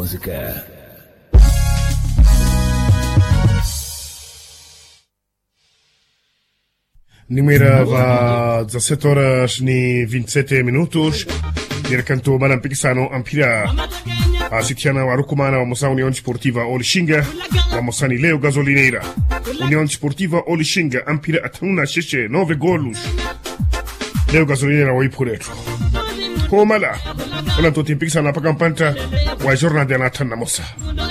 música. Numerava 17 horas ni 27 minutos. Nirkanto mana mpikisano ampira asitiana warukumana wa Mosa União Desportiva Olishinga wa Mosani Leo Gasolineira. União Desportiva Olishinga ampira atuna sheshe 9 golos. Leo Gasolineira wa ipuretu. Komala. Wala tote mpikisano apakampanta wa jornada na tana Mosa.